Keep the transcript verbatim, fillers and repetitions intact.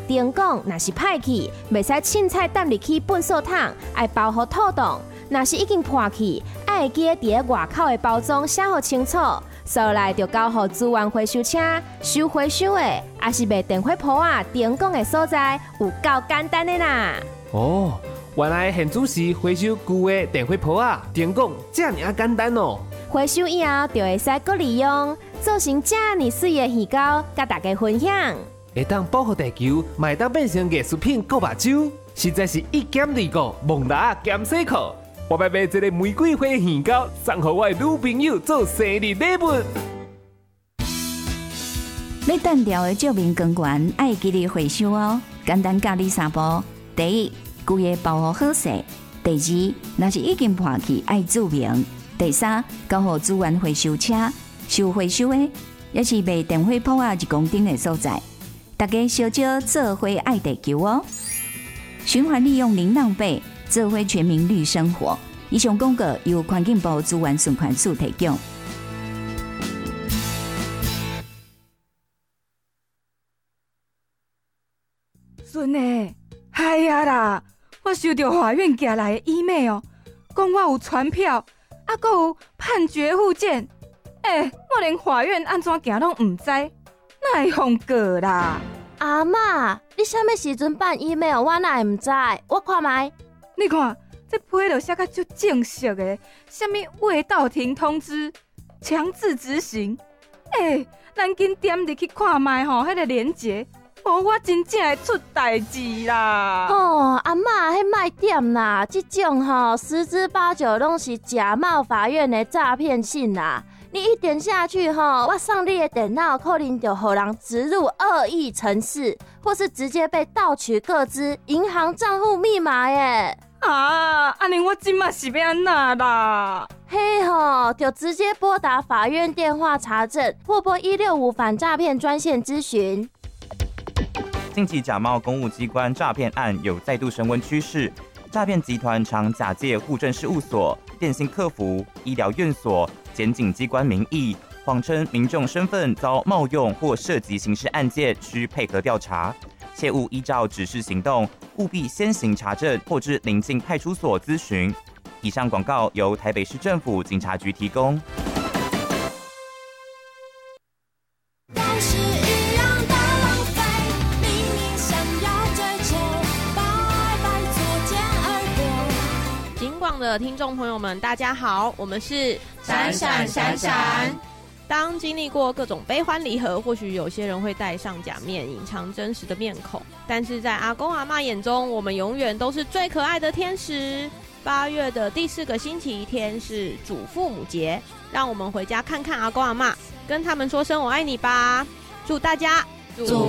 电讲，若是歹去，袂使凊彩抌入去粪扫桶，爱包好透冻。若是已经破去，爱记伫咧外口的包装写好清楚。收来就交予资源回收车收回收的，也是卖电火泡啊、电工的所在，有够简单的啦。 哦，原来现主是回收旧的电火泡啊、电工，这么简单哦。 回收以后就会使搁利用，做成这么水的鱼糕，甲大家分享。 会当保护地球，嘛会当变成艺术品、购目睭，实在是一减二个，蒙达减洗裤。我要买一个玫瑰花鱼糕，送给我的女朋友做生日礼物。 要单调的照明光源，爱记得回收哦。简单教你三步：第一，规个包好好势；第二，若是已经破去，爱注明；第三，交予资源回收车收回收的，也是卖电火泡啊一公斤的所在。大家小少做伙爱地球哦！循环利用零浪费。做伙全民绿生活。以上广告由环境部资源循环署提供。 孙诶，哎呀啦！我收到法院寄来的 email， 讲我有传票，啊，阁有判决附件。诶、欸，我连法院安怎行拢唔知，哪会放过啦？ 阿嬷，你啥物时阵办 email？ 我哪会唔知？我看卖。 你看，这批就写甲足正式的，啥物未到庭通知，强制执行。诶、欸，咱紧点入去看卖吼，迄个连结，无我真正会出代志啦。 哦，阿嬷，迄卖点啦，这种吼十之八九拢是假冒法院的诈骗信啦。你一点下去吼，我上你的电脑可能就互人植入恶意程式，或是直接被盗取个资、银行账户密码耶。 啊，安尼我即马是要安那啦？ 嘿吼，就直接拨打法院电话查证，或拨一六五反诈骗专线咨询。 近期假冒公务机关诈骗案有再度升温趋势，诈骗集团常假借户政事务所、电信客服、医疗院所、检警机关名义，谎称民众身份遭冒用或涉及刑事案件，需配合调查。切勿依照指示行动，务必先行查证或至邻近派出所咨询。以上广告由台北市政府警察局提供。 警广的听众朋友们，大家好，我们是闪闪闪闪。 当经历过各种悲欢离合，或许有些人会戴上假面，隐藏真实的面孔。但是在阿公阿嬷眼中，我们永远都是最可爱的天使。八月的第四个星期天是祖父母节，让我们回家看看阿公阿嬷，跟他们说声我爱你吧。祝大家祖